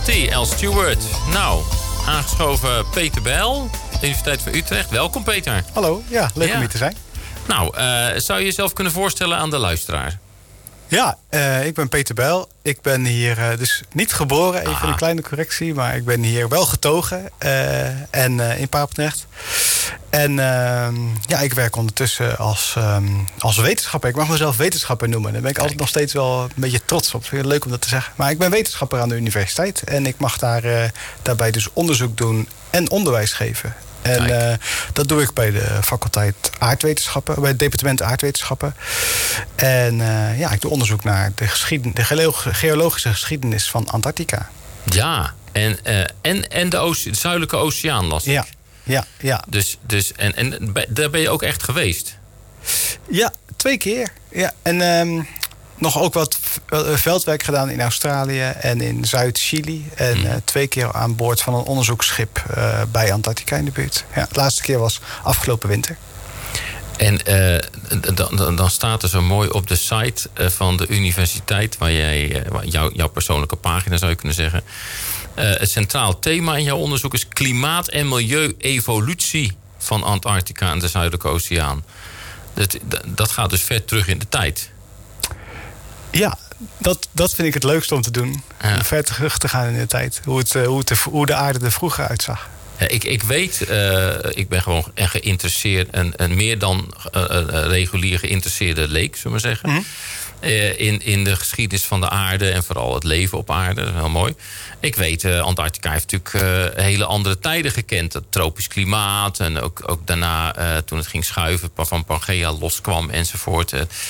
Patti, Al Stewart. Nou, aangeschoven Peter Bijl, Universiteit van Utrecht. Welkom, Peter. Hallo, ja, leuk om hier te zijn. Nou, zou je jezelf kunnen voorstellen aan de luisteraar? Ja, ik ben Peter Bijl. Ik ben hier dus niet geboren, even een kleine correctie. Maar ik ben hier wel getogen in Papendrecht. En ik werk ondertussen als wetenschapper. Ik mag mezelf wetenschapper noemen. Daar ben ik altijd nog steeds wel een beetje trots op. Vind het leuk om dat te zeggen. Maar ik ben wetenschapper aan de universiteit. En ik mag daarbij dus onderzoek doen en onderwijs geven. En dat doe ik bij de faculteit aardwetenschappen, bij het departement aardwetenschappen. En ik doe onderzoek naar de geologische geschiedenis van Antarctica. Ja, en de Zuidelijke Oceaan, las ik. Ja. Dus daar ben je ook echt geweest? Ja, 2 keer. Ja, en nog ook wat veldwerk gedaan in Australië en in Zuid-Chili. En 2 keer aan boord van een onderzoeksschip bij Antarctica in de buurt. Ja, de laatste keer was afgelopen winter. En dan staat er zo mooi op de site van de universiteit, waar jij jouw persoonlijke pagina zou je kunnen zeggen. Het centraal thema in jouw onderzoek is klimaat- en milieu-evolutie van Antarctica en de Zuidelijke Oceaan. Dat gaat dus ver terug in de tijd. Ja, dat vind ik het leukste om te doen. Ja. Om ver terug te gaan in de tijd. Hoe de aarde er vroeger uitzag. Ja, ik weet, ik ben gewoon geïnteresseerd, een meer dan regulier geïnteresseerde leek, zullen we maar zeggen. Mm-hmm. In de geschiedenis van de aarde en vooral het leven op aarde. Dat is heel mooi. Ik weet, Antarctica heeft natuurlijk hele andere tijden gekend. Het tropisch klimaat en ook daarna toen het ging schuiven van Pangea loskwam enzovoort.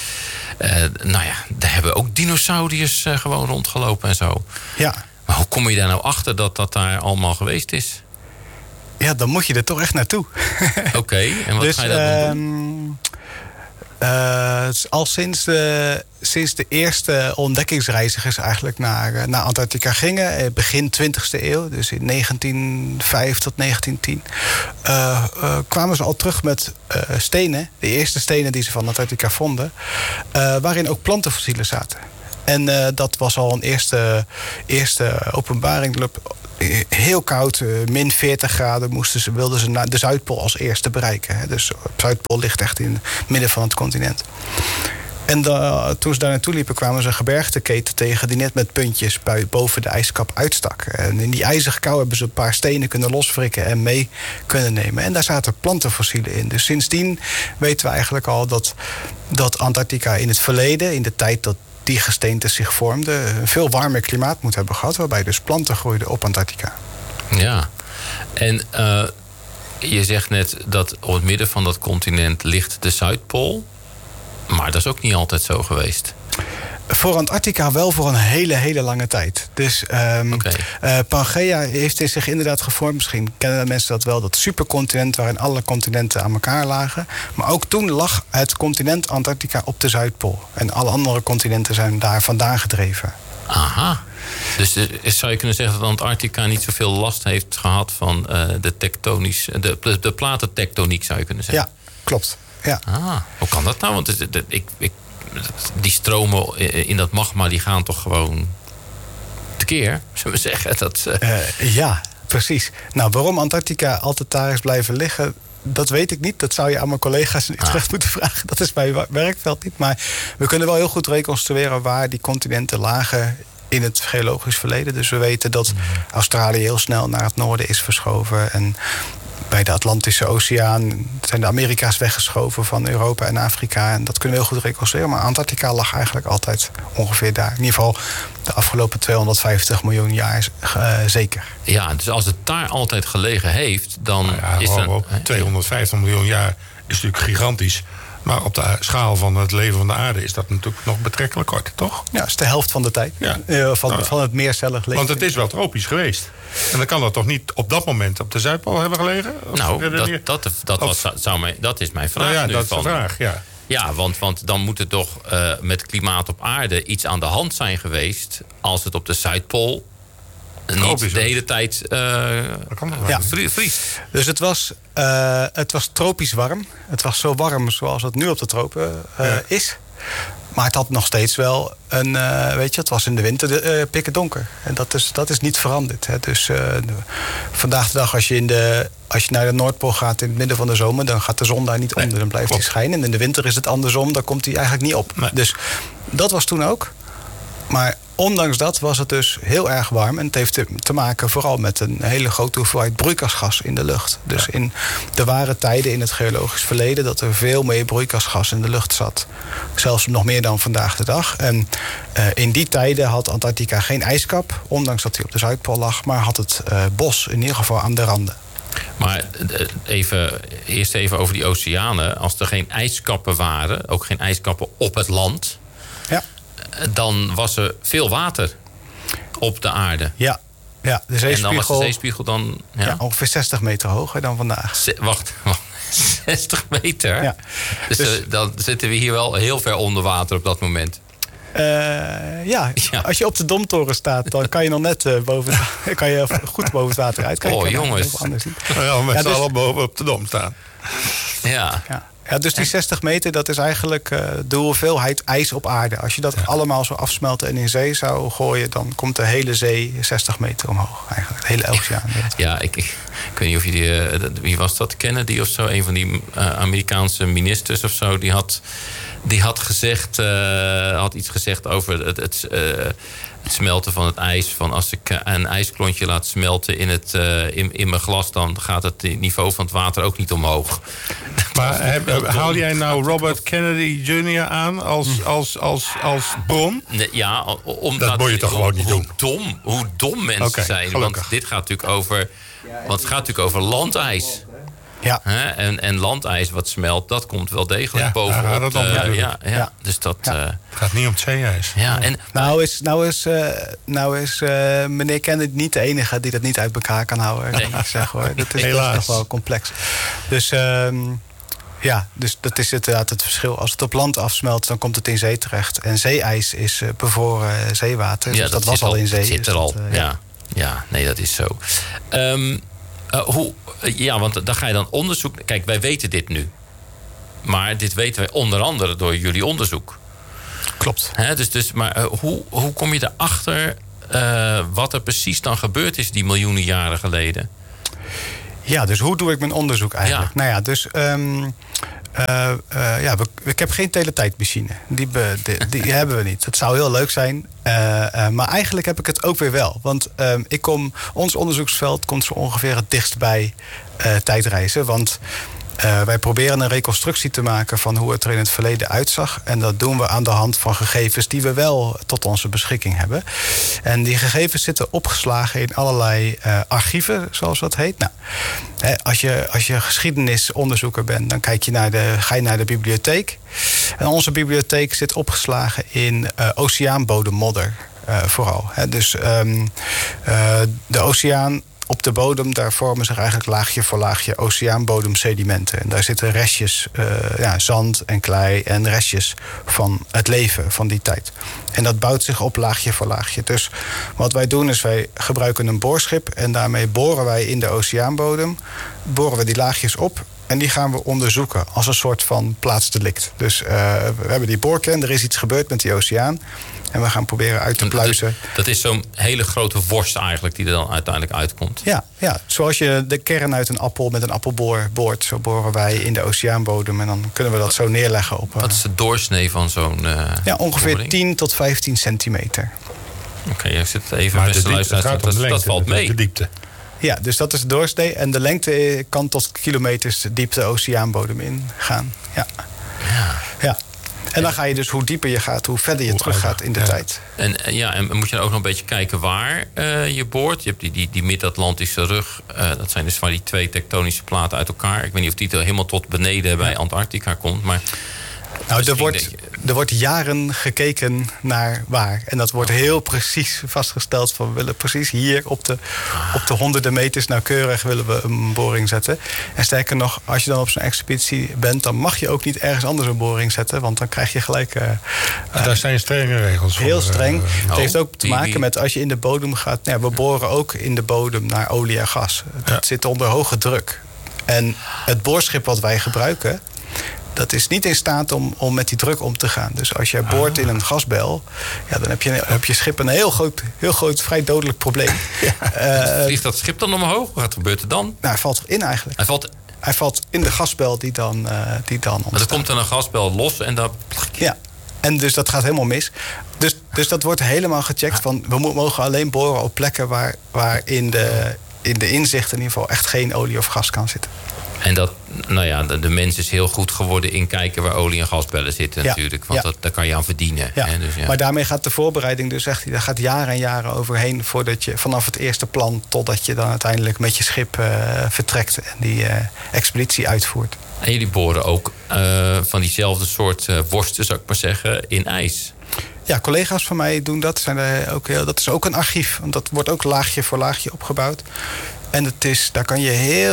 Daar hebben ook dinosauriërs gewoon rondgelopen en zo. Ja. Maar hoe kom je daar nou achter dat daar allemaal geweest is? Ja, dan moet je er toch echt naartoe. Oké, en wat ga je dan doen? Al sinds de eerste ontdekkingsreizigers eigenlijk naar Antarctica gingen, begin 20e eeuw, dus in 1905 tot 1910, kwamen ze al terug met stenen, de eerste stenen die ze van Antarctica vonden, waarin ook plantenfossielen zaten. En dat was al een eerste openbaring. Heel koud, min 40 graden, wilden ze naar de Zuidpool als eerste bereiken. Dus de Zuidpool ligt echt in het midden van het continent. En toen ze daar naartoe liepen, kwamen ze een gebergteketen tegen die net met puntjes boven de ijskap uitstak. En in die ijzige kou hebben ze een paar stenen kunnen loswrikken en mee kunnen nemen. En daar zaten plantenfossielen in. Dus sindsdien weten we eigenlijk al dat Antarctica in het verleden, in de tijd dat die gesteente zich vormde, een veel warmer klimaat moet hebben gehad, waarbij dus planten groeiden op Antarctica. Ja, en je zegt net dat op het midden van dat continent ligt de Zuidpool, maar dat is ook niet altijd zo geweest. Voor Antarctica wel voor een hele, hele lange tijd. Dus Pangea heeft zich inderdaad gevormd. Misschien kennen mensen dat wel, dat supercontinent waarin alle continenten aan elkaar lagen. Maar ook toen lag het continent Antarctica op de Zuidpool. En alle andere continenten zijn daar vandaan gedreven. Aha. Dus zou je kunnen zeggen dat Antarctica niet zoveel last heeft gehad van de platentectoniek, zou je kunnen zeggen? Ja, klopt. Ja. Hoe kan dat nou? Want die stromen in dat magma die gaan toch gewoon tekeer, zullen we zeggen? Ja, precies. Nou, waarom Antarctica altijd daar is blijven liggen, dat weet ik niet. Dat zou je aan mijn collega's in Utrecht moeten vragen. Dat is mijn werkveld niet. Maar we kunnen wel heel goed reconstrueren waar die continenten lagen in het geologisch verleden. Dus we weten dat Australië heel snel naar het noorden is verschoven. En bij de Atlantische Oceaan zijn de Amerika's weggeschoven van Europa en Afrika. En dat kunnen we heel goed reconstrueren. Maar Antarctica lag eigenlijk altijd ongeveer daar. In ieder geval de afgelopen 250 miljoen jaar zeker. Ja, dus als het daar altijd gelegen heeft, dan is het 250 miljoen jaar is natuurlijk gigantisch. Maar op de schaal van het leven van de aarde is dat natuurlijk nog betrekkelijk kort, toch? Ja, dat is de helft van de tijd. Ja. Van het meercellig leven. Want het is wel tropisch geweest. En dan kan dat toch niet op dat moment op de Zuidpool hebben gelegen? Dat is mijn vraag. Nou ja, dat is de vraag, ja. Ja, want dan moet er toch met klimaat op aarde iets aan de hand zijn geweest als het op de Zuidpool niet de hele tijd vriest. Dus het was tropisch warm. Het was zo warm zoals het nu op de tropen is. Maar het had nog steeds wel het was in de winter pikken donker. En dat is niet veranderd. Hè. Dus vandaag de dag, als je naar de Noordpool gaat in het midden van de zomer, dan gaat de zon daar niet onder. Dan blijft hij schijnen. En in de winter is het andersom, dan komt hij eigenlijk niet op. Nee. Dus dat was toen ook. Maar ondanks dat was het dus heel erg warm. En het heeft te maken vooral met een hele grote hoeveelheid broeikasgas in de lucht. Dus er waren tijden in het geologisch verleden dat er veel meer broeikasgas in de lucht zat. Zelfs nog meer dan vandaag de dag. En in die tijden had Antarctica geen ijskap, ondanks dat hij op de Zuidpool lag. Maar had het bos in ieder geval aan de randen. Maar eerst even over die oceanen. Als er geen ijskappen waren, ook geen ijskappen op het land, dan was er veel water op de aarde. Ja, de zeespiegel. En dan was de zeespiegel dan ongeveer 60 meter hoger dan vandaag. Wacht, 60 meter? Ja. Dus dan zitten we hier wel heel ver onder water op dat moment. Als je op de Domtoren staat, dan kan je nog net kan je goed boven het water uitkijken. Oh, jongens. Met z'n allen boven op de Dom staan. Ja, dus die 60 meter, dat is eigenlijk de hoeveelheid ijs op aarde. Als je dat allemaal zou afsmelten en in zee zou gooien, dan komt de hele zee 60 meter omhoog. Eigenlijk, de hele oceaan. Ja, ik weet niet of je wie was dat? Kennedy of zo? Een van die Amerikaanse ministers of zo. Die had iets gezegd over het smelten van het ijs. Van als ik een ijsklontje laat smelten in mijn glas, dan gaat het niveau van het water ook niet omhoog. Maar haal jij nou Robert Kennedy Jr. aan als bron? Ja, omdat dat moet je toch gewoon niet doen. Hoe dom mensen zijn. Gelukkig. Want dit gaat natuurlijk over landijs. Ja. En landijs wat smelt, dat komt wel degelijk bovenop. Dus dat het gaat niet om het zeeijs. Ja, en nou is meneer Kennedy niet de enige die dat niet uit elkaar kan houden. Nee. Kan ik zeggen, hoor. Dat is nog wel complex. Dus dus dat is inderdaad het verschil. Als het op land afsmelt, dan komt het in zee terecht. En zeeijs is bevroren zeewater. Dus dat was al in zee. Dat zit er al. Nee, dat is zo. Want dan ga je dan onderzoek. Kijk, wij weten dit nu. Maar dit weten wij onder andere door jullie onderzoek. Klopt. Maar hoe kom je erachter wat er precies dan gebeurd is die miljoenen jaren geleden? Ja, dus hoe doe ik mijn onderzoek eigenlijk? Ja. Nou ja, dus ik heb geen teletijdmachine. Die hebben we niet. Dat zou heel leuk zijn. Maar eigenlijk heb ik het ook weer wel. Want ons onderzoeksveld komt zo ongeveer het dichtst bij tijdreizen. Want wij proberen een reconstructie te maken van hoe het er in het verleden uitzag. En dat doen we aan de hand van gegevens die we wel tot onze beschikking hebben. En die gegevens zitten opgeslagen in allerlei archieven, zoals dat heet. Nou, als je geschiedenisonderzoeker bent, dan ga je naar de bibliotheek. En onze bibliotheek zit opgeslagen in oceaanbodemmodder vooral. Dus de oceaan, op de bodem, daar vormen zich eigenlijk laagje voor laagje oceaanbodemsedimenten. En daar zitten restjes, zand en klei en restjes van het leven van die tijd. En dat bouwt zich op laagje voor laagje. Dus wat wij doen is, wij gebruiken een boorschip en daarmee boren wij in de oceaanbodem, boren we die laagjes op. En die gaan we onderzoeken als een soort van plaatsdelict. Dus we hebben die boorkern, er is iets gebeurd met die oceaan. En we gaan proberen uit te pluizen. Dat is zo'n hele grote worst eigenlijk die er dan uiteindelijk uitkomt. Ja, zoals je de kern uit een appel met een appelboor boort. Zo boren wij in de oceaanbodem. En dan kunnen we dat zo neerleggen op. Wat is de doorsnee van zo'n ongeveer boring? 10 tot 15 centimeter. Oké, ik zit even beste luisteraars. Dat valt mee. De diepte. Ja, dus dat is de doorsnee. En de lengte kan tot kilometers diepte de oceaanbodem ingaan. Ja. En dan ga je dus, hoe dieper je gaat, hoe verder je teruggaat in de tijd. En moet je dan ook nog een beetje kijken waar je boort. Je hebt die Mid-Atlantische rug. Dat zijn dus van die twee tektonische platen uit elkaar. Ik weet niet of die helemaal tot beneden bij Antarctica komt. Maar nou, er wordt jaren gekeken naar waar. En dat wordt heel precies vastgesteld. Van we willen precies hier op de honderden meters nauwkeurig willen we een boring zetten. En sterker nog, als je dan op zo'n expeditie bent, dan mag je ook niet ergens anders een boring zetten. Want dan krijg je gelijk. Daar zijn strenge regels voor. Heel streng. Het heeft ook te maken met als je in de bodem gaat. We boren ook in de bodem naar olie en gas. Het zit onder hoge druk. En het boorschip wat wij gebruiken, dat is niet in staat om met die druk om te gaan. Dus als jij boort in een gasbel, dan heb je schip een heel groot, vrij dodelijk probleem. Vliegt dat schip dan omhoog? Wat gebeurt er dan? Nou, hij valt erin eigenlijk. Hij valt in de gasbel die dan ontstaat. Maar er komt dan een gasbel los en dan... Ja, en dus dat gaat helemaal mis. Dus dat wordt helemaal gecheckt. Van, we mogen alleen boren op plekken waar in de inzicht in ieder geval echt geen olie of gas kan zitten. En de mens is heel goed geworden in kijken waar olie en gasbellen zitten natuurlijk. Want daar kan je aan verdienen. Ja. Hè? Dus, maar daarmee gaat de voorbereiding dus echt... daar gaat jaren en jaren overheen voordat je vanaf het eerste plan... totdat je dan uiteindelijk met je schip vertrekt en die expeditie uitvoert. En jullie boren ook van diezelfde soort worsten, zou ik maar zeggen, in ijs. Ja, collega's van mij doen dat. Dat is ook een archief. Want dat wordt ook laagje voor laagje opgebouwd. En daar kan je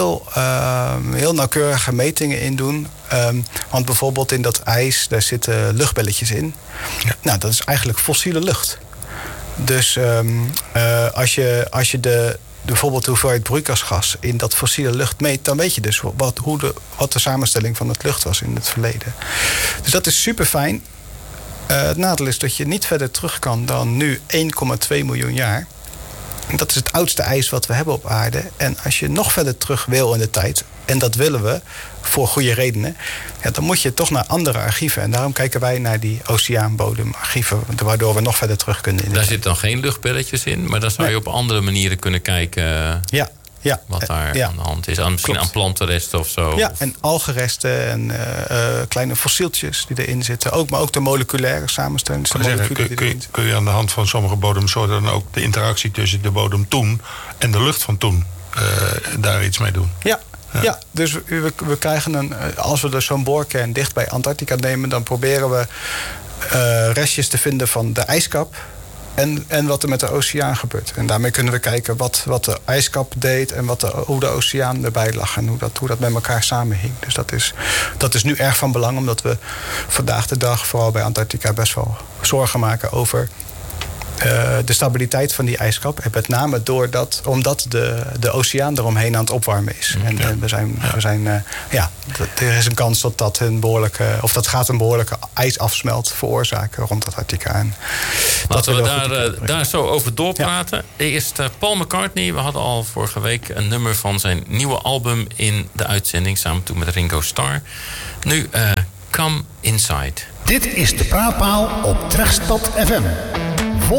heel nauwkeurige metingen in doen. Want bijvoorbeeld in dat ijs, daar zitten luchtbelletjes in. Ja. Nou, dat is eigenlijk fossiele lucht. Dus als je bijvoorbeeld de hoeveelheid broeikasgas in dat fossiele lucht meet... dan weet je dus wat de samenstelling van het lucht was in het verleden. Dus dat is super fijn. Het nadeel is dat je niet verder terug kan dan nu 1,2 miljoen jaar. Dat is het oudste ijs wat we hebben op aarde. En als je nog verder terug wil in de tijd... en dat willen we voor goede redenen... dan moet je toch naar andere archieven. En daarom kijken wij naar die oceaanbodemarchieven... waardoor we nog verder terug kunnen. Daar zitten dan geen luchtbelletjes in... maar dan zou je op andere manieren kunnen kijken... wat daar aan de hand is. Misschien aan plantenresten of zo. Ja, en algenresten en kleine fossieltjes die erin zitten. Maar ook de moleculaire samenstelling. Kun je aan de hand van sommige bodemsoorten... dan ook de interactie tussen de bodem toen... en de lucht van toen daar iets mee doen? Ja, dus we krijgen als we dus zo'n boorkern dicht bij Antarctica nemen... dan proberen we restjes te vinden van de ijskap... En wat er met de oceaan gebeurt. En daarmee kunnen we kijken wat de ijskap deed... en hoe de oceaan erbij lag en hoe dat met elkaar samenhing. Dus dat is nu erg van belang... omdat we vandaag de dag, vooral bij Antarctica... best wel zorgen maken over de stabiliteit van die ijskap. En met name omdat de oceaan eromheen aan het opwarmen is. En er is een kans dat een behoorlijke ijsafsmelt veroorzaken rond Antarctica. En laten we daar zo over doorpraten. Ja. Eerst Paul McCartney. We hadden al vorige week een nummer van zijn nieuwe album in de uitzending. Samen toen met Ringo Starr. Nu Come Inside. Dit is de Praatpaal op Trekstad FM.